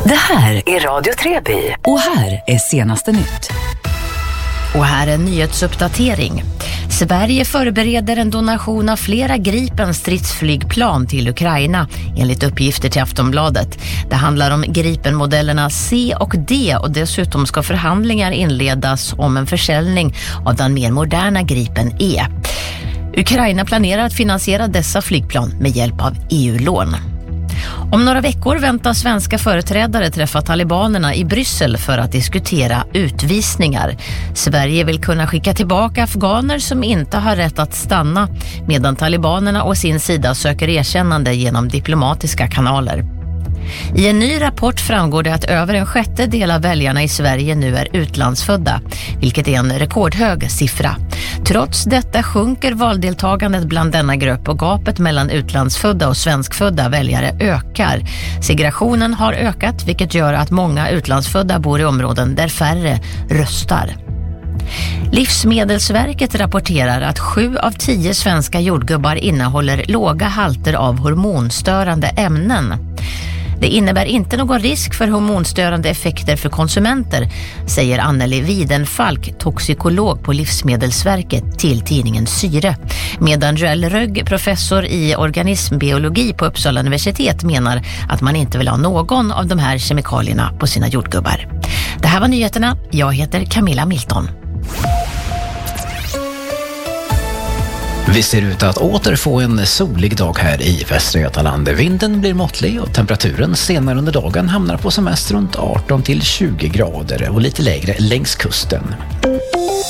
Det här är Radio Treby och här är senaste nytt. Och här är en nyhetsuppdatering. Sverige förbereder en donation av flera Gripen stridsflygplan till Ukraina, enligt uppgifter till Aftonbladet. Det handlar om Gripen-modellerna C och D och dessutom ska förhandlingar inledas om en försäljning av den mer moderna Gripen E. Ukraina planerar att finansiera dessa flygplan med hjälp av EU-lån. Om några veckor väntar svenska företrädare träffa talibanerna i Bryssel för att diskutera utvisningar. Sverige vill kunna skicka tillbaka afghaner som inte har rätt att stanna, medan talibanerna å sin sida söker erkännande genom diplomatiska kanaler. I en ny rapport framgår det att över en sjättedel av väljarna i Sverige nu är utlandsfödda, vilket är en rekordhög siffra. Trots detta sjunker valdeltagandet bland denna grupp och gapet mellan utlandsfödda och svenskfödda väljare ökar. Segregationen har ökat, vilket gör att många utlandsfödda bor i områden där färre röstar. Livsmedelsverket rapporterar att 7 av 10 svenska jordgubbar innehåller låga halter av hormonstörande ämnen. Det innebär inte någon risk för hormonstörande effekter för konsumenter, säger Anneli Widenfalk, toxikolog på Livsmedelsverket, till tidningen Syre. Medan Joel Rögg, professor i organismbiologi på Uppsala universitet, menar att man inte vill ha någon av de här kemikalierna på sina jordgubbar. Det här var nyheterna. Jag heter Camilla Milton. Vi ser ut att åter få en solig dag här i Västra Götaland. Vinden blir måttlig och temperaturen senare under dagen hamnar på som mest runt 18 till 20 grader och lite lägre längs kusten.